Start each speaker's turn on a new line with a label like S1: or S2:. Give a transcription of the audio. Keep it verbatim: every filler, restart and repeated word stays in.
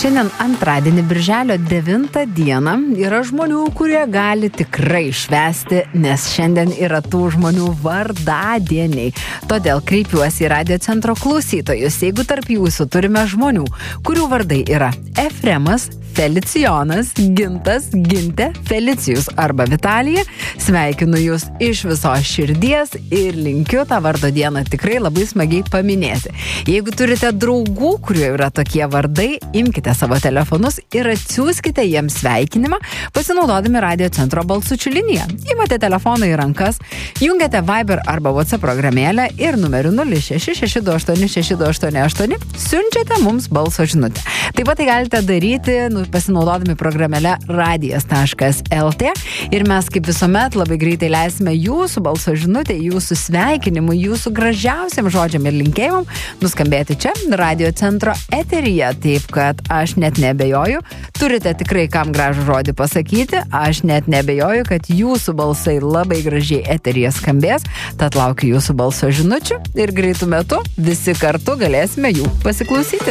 S1: Šiandien antradienį, birželio devintą dieną, yra žmonių, kurie gali tikrai švęsti, nes šiandien yra tų žmonių vardadieniai. Todėl kreipiuosi į Radio Centro klausytojus, jeigu tarp jūsų turime žmonių, kurių vardai yra Efremas, Felicijonas, Gintas, Gintė, Felicijus arba Vitalija, sveikinu jūs iš visos širdies ir linkiu tą vardo dieną tikrai labai smagiai paminėti. Jeigu turite draugų, kurie yra tokie vardai, imkite savo telefonus ir atsiųskite jiems sveikinimą, pasinaudodami Radio Centro balsučių liniją. Imate telefoną į rankas, jungiate Viber arba WhatsApp programėlę ir numeriu nulis šeši šeši du aštuoni šeši du aštuoni aštuoni siunčiate mums balso žinutę. Taip pat tai galite daryti pasinaudodami programėle radijas taškas el tė ir mes kaip visuomet labai greitai leisime jūsų balso žinutę, jūsų sveikinimų, jūsų gražiausiam žodžiam ir linkėjimam nuskambėti čia Radio Centro eteryje. Taip kad aš net nebejoju, turite tikrai kam gražų žodį pasakyti, aš net nebejoju, kad jūsų balsai labai gražiai eteryje skambės, tad laukiu jūsų balso žinučių ir greitų metu visi kartu galėsime jų pasiklausyti.